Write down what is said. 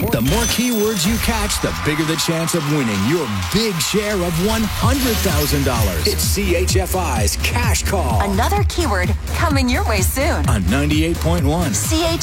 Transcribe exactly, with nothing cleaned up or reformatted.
The more keywords you catch, the bigger the chance of winning your big share of one hundred thousand dollars. It's C H F I's Cash Call. Another keyword coming your way soon. On ninety-eight point one. C H